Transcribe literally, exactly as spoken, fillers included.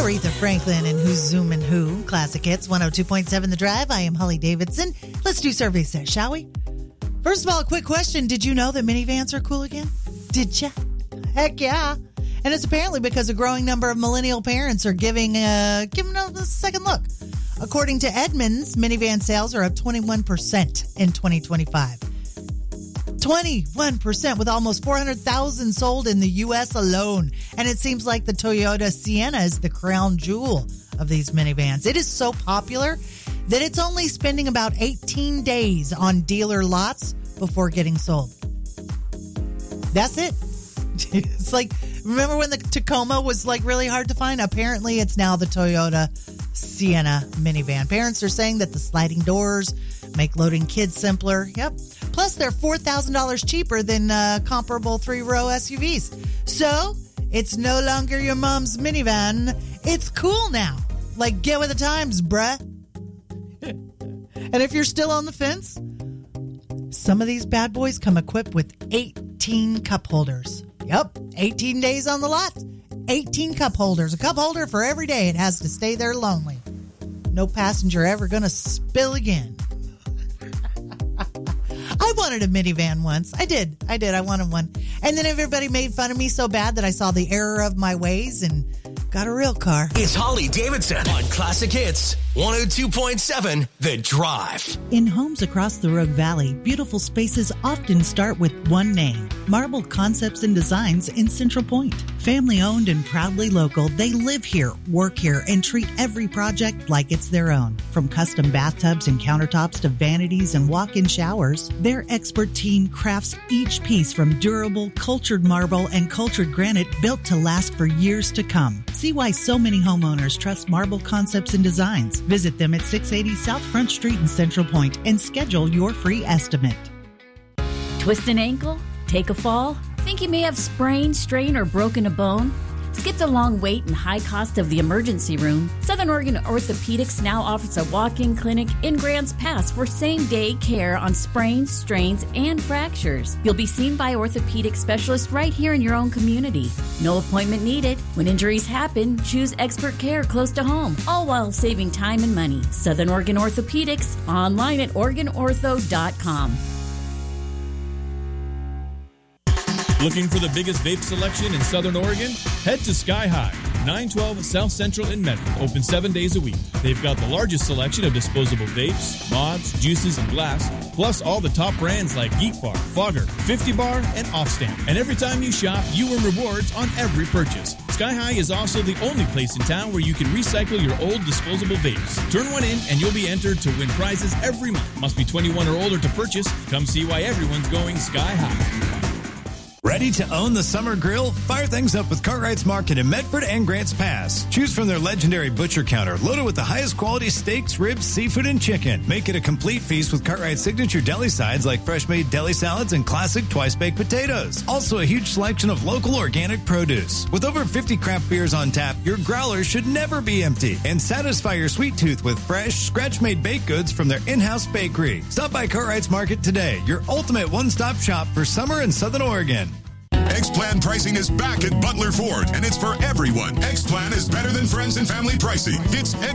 Aretha Franklin and Who's Zoomin' Who, Classic Hits, one oh two point seven The Drive. I am Holly Davidson. Let's do survey set, shall we? First of all, a quick question. Did you know that minivans are cool again? Did ya? Heck yeah. And it's apparently because a growing number of millennial parents are giving, uh, giving them a second look. According to Edmunds, minivan sales are up twenty-one percent in twenty twenty-five. twenty-one percent with almost four hundred thousand sold in the U S alone. And it seems like the Toyota Sienna is the crown jewel of these minivans. It is so popular that it's only spending about eighteen days on dealer lots before getting sold. That's it. It's like, remember when the Tacoma was like really hard to find? Apparently it's now the Toyota Sienna minivan. Parents are saying that the sliding doors make loading kids simpler. Yep. Plus, they're four thousand dollars cheaper than uh, comparable three-row S U Vs. So, it's no longer your mom's minivan. It's cool now. Like, get with the times, bruh. And if you're still on the fence, some of these bad boys come equipped with eighteen cup holders. Yep, eighteen days on the lot, eighteen cup holders. A cup holder for every day it has to stay there lonely. No passenger ever gonna spill again. I wanted a minivan once. I did. I did. I wanted one. And then everybody made fun of me so bad that I saw the error of my ways and got a real car. It's Holly Davidson on Classic Hits, one oh two point seven The Drive. In homes across the Rogue Valley, beautiful spaces often start with one name, Marble Concepts and Designs in Central Point. Family owned and proudly local, they live here, work here, and treat every project like it's their own. From custom bathtubs and countertops to vanities and walk-in showers, their expert team crafts each piece from durable, cultured marble and cultured granite built to last for years to come. See why so many homeowners trust Marble Concepts and Designs. Visit them at six eighty South Front Street in Central Point and schedule your free estimate. Twist an ankle? Take a fall? Think you may have sprained, strained, or broken a bone? Skip the long wait and high cost of the emergency room. Southern Oregon Orthopedics now offers a walk-in clinic in Grants Pass for same-day care on sprains, strains, and fractures. You'll be seen by orthopedic specialists right here in your own community. No appointment needed. When injuries happen, choose expert care close to home, all while saving time and money. Southern Oregon Orthopedics, online at oregon ortho dot com. Looking for the biggest vape selection in Southern Oregon? Head to Sky High, nine twelve South Central in Medford, open seven days a week. They've got the largest selection of disposable vapes, mods, juices, and glass, plus all the top brands like Geek Bar, Fogger, fifty bar, and Offstamp. And every time you shop, you earn rewards on every purchase. Sky High is also the only place in town where you can recycle your old disposable vapes. Turn one in and you'll be entered to win prizes every month. Must be twenty-one or older to purchase. Come see why everyone's going Sky High. Ready to own the summer grill? Fire things up with Cartwright's Market in Medford and Grants Pass. Choose from their legendary butcher counter, loaded with the highest quality steaks, ribs, seafood, and chicken. Make it a complete feast with Cartwright's signature deli sides like fresh-made deli salads and classic twice-baked potatoes. Also, a huge selection of local organic produce. With over fifty craft beers on tap, your growler should never be empty. And satisfy your sweet tooth with fresh, scratch-made baked goods from their in-house bakery. Stop by Cartwright's Market today, your ultimate one-stop shop for summer in Southern Oregon. X-Plan pricing is back at Butler Ford, and it's for everyone. X-Plan is better than friends and family pricing. It's X